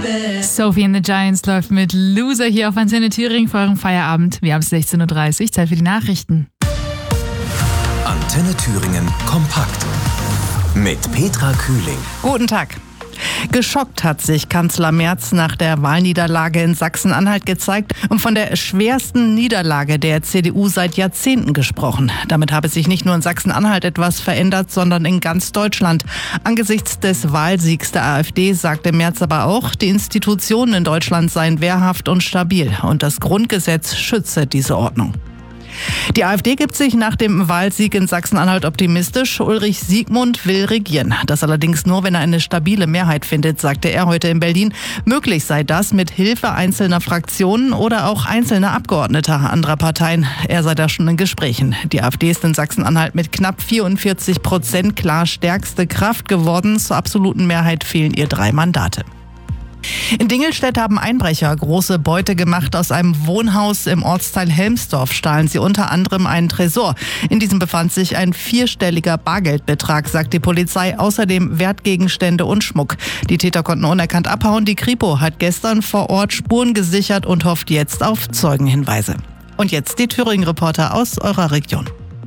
Sophie and the Giants läuft mit Loser hier auf Antenne Thüringen vor eurem Feierabend. Wir haben es 16.30 Uhr, Zeit für die Nachrichten. Antenne Thüringen kompakt mit Petra Kühling. Guten Tag. Geschockt hat sich Kanzler Merz nach der Wahlniederlage in Sachsen-Anhalt gezeigt und von der schwersten Niederlage der CDU seit Jahrzehnten gesprochen. Damit habe sich nicht nur in Sachsen-Anhalt etwas verändert, sondern in ganz Deutschland. Angesichts des Wahlsiegs der AfD sagte Merz aber auch, die Institutionen in Deutschland seien wehrhaft und stabil und das Grundgesetz schütze diese Ordnung. Die AfD gibt sich nach dem Wahlsieg in Sachsen-Anhalt optimistisch. Ulrich Siegmund will regieren. Das allerdings nur, wenn er eine stabile Mehrheit findet, sagte er heute in Berlin. Möglich sei das mit Hilfe einzelner Fraktionen oder auch einzelner Abgeordneter anderer Parteien. Er sei da schon in Gesprächen. Die AfD ist in Sachsen-Anhalt mit knapp 44% klar stärkste Kraft geworden. Zur absoluten Mehrheit fehlen ihr 3 Mandate. In Dingelstedt haben Einbrecher große Beute gemacht. Aus einem Wohnhaus im Ortsteil Helmsdorf stahlen sie unter anderem einen Tresor. In diesem befand sich ein 4-stelliger Bargeldbetrag, sagt die Polizei. Außerdem Wertgegenstände und Schmuck. Die Täter konnten unerkannt abhauen. Die Kripo hat gestern vor Ort Spuren gesichert und hofft jetzt auf Zeugenhinweise. Und jetzt die Thüringen-Reporter aus eurer Region.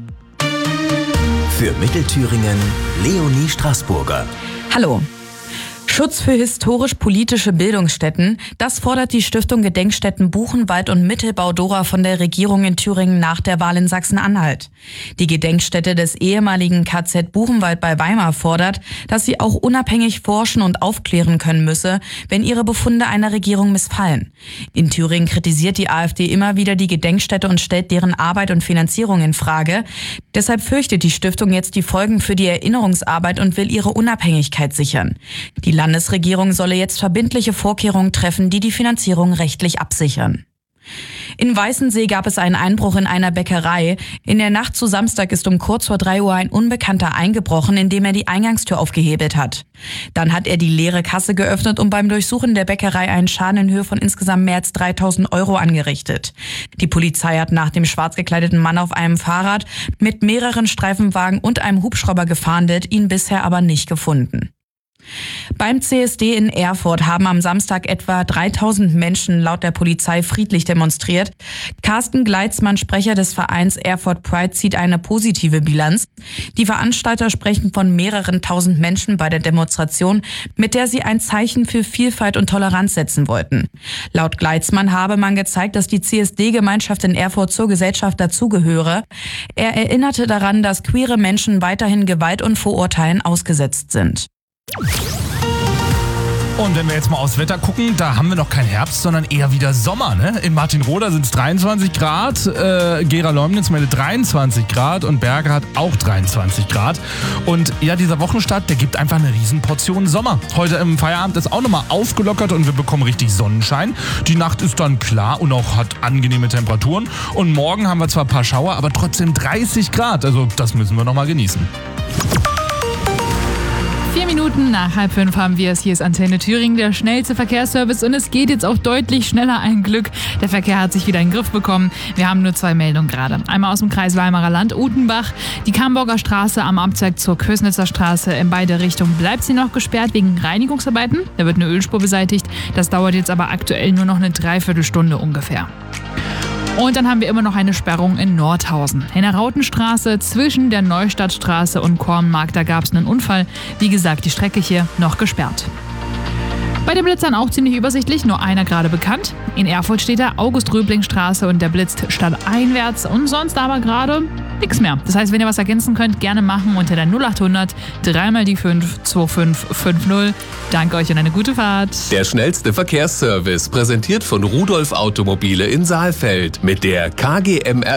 Für Mittelthüringen Leonie Straßburger. Hallo. Schutz für historisch-politische Bildungsstätten, das fordert die Stiftung Gedenkstätten Buchenwald und Mittelbau-Dora von der Regierung in Thüringen nach der Wahl in Sachsen-Anhalt. Die Gedenkstätte des ehemaligen KZ Buchenwald bei Weimar fordert, dass sie auch unabhängig forschen und aufklären können müsse, wenn ihre Befunde einer Regierung missfallen. In Thüringen kritisiert die AfD immer wieder die Gedenkstätte und stellt deren Arbeit und Finanzierung in Frage. Deshalb fürchtet die Stiftung jetzt die Folgen für die Erinnerungsarbeit und will ihre Unabhängigkeit sichern. Die Landesregierung solle jetzt verbindliche Vorkehrungen treffen, die die Finanzierung rechtlich absichern. In Weißensee gab es einen Einbruch in einer Bäckerei. In der Nacht zu Samstag ist um kurz vor 3 Uhr ein Unbekannter eingebrochen, indem er die Eingangstür aufgehebelt hat. Dann hat er die leere Kasse geöffnet und beim Durchsuchen der Bäckerei einen Schaden in Höhe von insgesamt mehr als 3.000 € angerichtet. Die Polizei hat nach dem schwarz gekleideten Mann auf einem Fahrrad mit mehreren Streifenwagen und einem Hubschrauber gefahndet, ihn bisher aber nicht gefunden. Beim CSD in Erfurt haben am Samstag etwa 3.000 Menschen laut der Polizei friedlich demonstriert. Carsten Gleitzmann, Sprecher des Vereins Erfurt Pride, zieht eine positive Bilanz. Die Veranstalter sprechen von mehreren tausend Menschen bei der Demonstration, mit der sie ein Zeichen für Vielfalt und Toleranz setzen wollten. Laut Gleitzmann habe man gezeigt, dass die CSD-Gemeinschaft in Erfurt zur Gesellschaft dazugehöre. Er erinnerte daran, dass queere Menschen weiterhin Gewalt und Vorurteilen ausgesetzt sind. Und wenn wir jetzt mal aufs Wetter gucken, da haben wir noch keinen Herbst, sondern eher wieder Sommer. Ne? In Martinroda sind es 23 Grad, Gera-Leumnitz meldet 23 Grad und Berge hat auch 23 Grad. Und ja, dieser Wochenstart, der gibt einfach eine Riesenportion Sommer. Heute im Feierabend ist auch nochmal aufgelockert und wir bekommen richtig Sonnenschein. Die Nacht ist dann klar und auch hat angenehme Temperaturen. Und morgen haben wir zwar ein paar Schauer, aber trotzdem 30 Grad. Also das müssen wir nochmal genießen. 4 Minuten nach 4:30 haben wir es. Hier ist Antenne Thüringen, der schnellste Verkehrsservice. Und es geht jetzt auch deutlich schneller, ein Glück. Der Verkehr hat sich wieder in den Griff bekommen. Wir haben nur 2 Meldungen gerade. Einmal aus dem Kreis Weimarer Land, Utenbach. Die Kamburger Straße am Abzweig zur Kösnitzer Straße in beide Richtungen bleibt sie noch gesperrt wegen Reinigungsarbeiten. Da wird eine Ölspur beseitigt. Das dauert jetzt aber aktuell nur noch eine Dreiviertelstunde ungefähr. Und dann haben wir immer noch eine Sperrung in Nordhausen. In der Rautenstraße zwischen der Neustadtstraße und Kornmarkt, da gab es einen Unfall. Wie gesagt, die Strecke hier noch gesperrt. Bei den Blitzern auch ziemlich übersichtlich, nur einer gerade bekannt. In Erfurt steht da August-Röbling-Straße und der blitzt stadteinwärts und sonst aber gerade nichts mehr. Das heißt, wenn ihr was ergänzen könnt, gerne machen unter der 0800 3x5 2550. Danke euch und eine gute Fahrt. Der schnellste Verkehrsservice, präsentiert von Rudolf Automobile in Saalfeld mit der KGMR